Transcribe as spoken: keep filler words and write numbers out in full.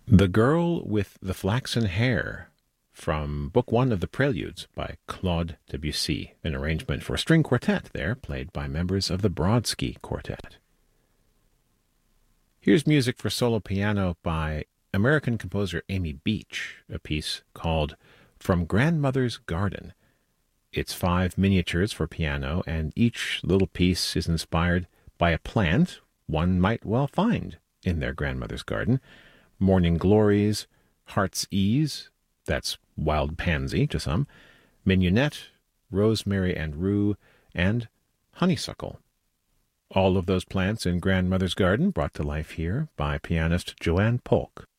The Girl with the Flaxen Hair from Book One of the Preludes by Claude Debussy, an arrangement for string quartet there, played by members of the Brodsky Quartet. Here's music for solo piano by American composer Amy Beach, a piece called From Grandmother's Garden. It's five miniatures for piano, and each little piece is inspired by a plant one might well find in their grandmother's garden. Morning Glories, Heart's Ease, that's wild pansy to some, mignonette, rosemary and rue, and honeysuckle. All of those plants in grandmother's garden brought to life here by pianist Joanne Polk.